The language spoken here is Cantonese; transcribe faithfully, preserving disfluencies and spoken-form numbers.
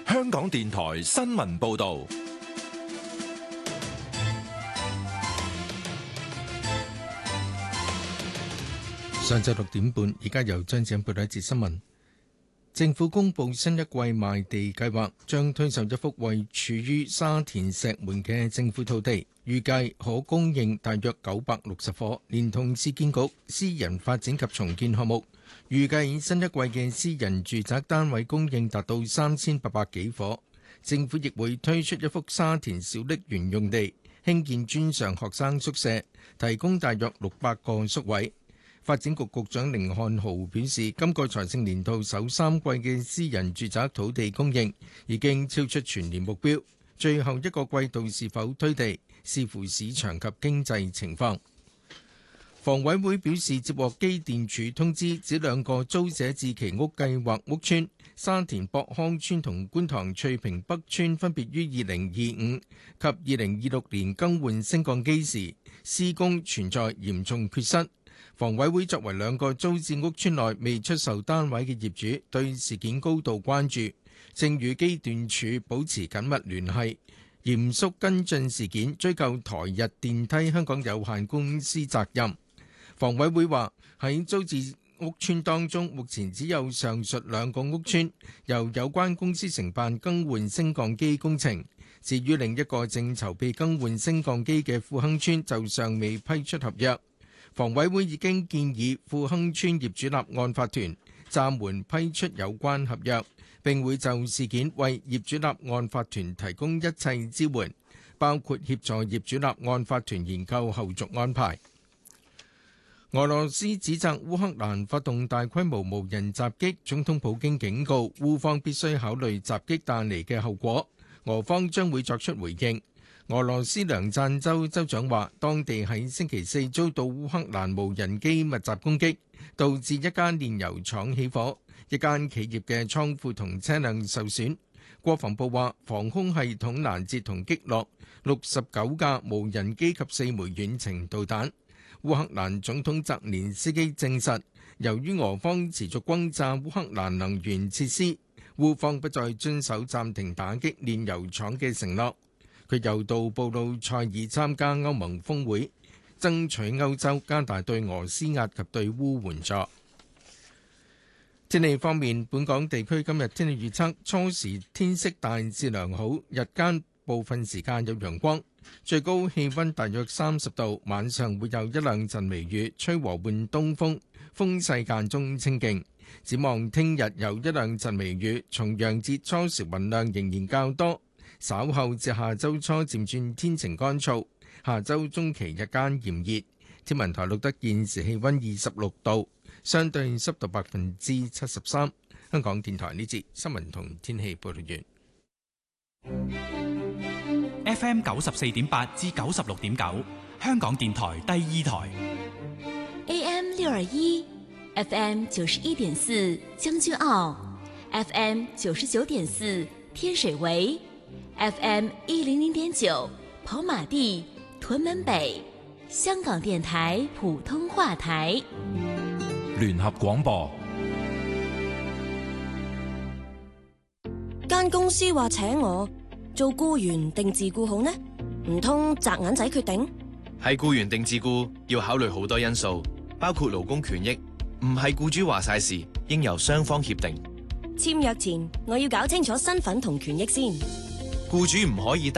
香港電台新聞報道。 上晝六點半，而家由張子欣報道一節新聞。政府公布新一季賣地計劃，將推售一幅位處於沙田石門嘅政府土地，預計可供應大約九百六十伙，連同市建局私人發展及重建項目，預計新一季嘅私人住宅單位供應達到三千八百幾伙。政府亦會推出一幅沙田小瀝源用地，興建專上學生宿舍，提供大約六百個宿位。發展局局長甯漢豪表示，今個財政年度首三季嘅私人住宅土地供應已經超出全年目標，最後一個季度是否推地，視乎市場及經濟情況。房委會表示，接獲機電署通知，指兩個租者置其屋計劃屋邨沙田博康邨同觀塘翠屏北邨分別於二零二五及二零二六年更換升降機時，施工存在嚴重缺失。房委會作為兩個租置屋邨內未出售單位嘅業主，對事件高度關注，正與機電署保持緊密聯繫，嚴肅跟進事件，追究台日電梯香港有限公司責任。房委會話，喺租置屋邨當中，目前只有上述兩個屋邨由有關公司承辦更換升降機工程，至於另一個正籌備更換升降機嘅富亨邨就尚未批出合約。房委會已經建議富亨邨業主立案法團暫緩批出有關合約，並會就事件為業主立案法團提供一切支援，包括協助業主立案法團研究後續安排。俄羅斯指責烏克蘭發動大規模無人襲擊，總統普京警告烏方必須考慮襲擊帶嚟嘅後果，俄方將會作出回應。俄羅斯梁贊州州長話，當地喺星期四遭到烏克蘭無人機密集攻擊，導致一間煉油廠起火，一間企業嘅倉庫同車輛受損。國防部話，防空系統攔截同擊落六十九架無人機及四枚遠程導彈。烏克蘭總統澤連斯基證實，由於俄方持續轟炸烏克蘭能源設施，烏方不再遵守暫停打擊煉油廠嘅承諾。佢又到布魯塞爾參加歐盟峰會，爭取歐洲加大對俄施壓及對烏援助。天氣方面，本港地區今日天氣預測，初時天色大致良好，日間部分時間有陽光，最高氣溫大約三十度，晚上會有一兩陣微雨，吹和緩東風，風勢間中清勁。展望聽日有一兩陣微雨，重陽節初時雲量仍然較多。稍後至下周初漸轉天晴乾燥，下周中期日間炎熱。天文台錄得現時氣溫二十六度，相對濕度百分之七十三。香港電台呢節新聞同天氣報道完。 F M 九十四點八至九十六點九，香港電台第二台。 A M 六二一，F M 九十一點四將軍澳 ，F M 九十九點四天水圍。F M 一零零點九跑馬地屯門北，香港電台普通話台。 聯合廣播。 間公司話請我做僱員定自僱好呢？唔通擲銀仔決定？ 係僱員定自僱要考慮好多因素，包括勞工權益，唔係僱主話晒事，應由雙方協定。 簽約前我要搞清楚身份同權益先。 僱主唔可以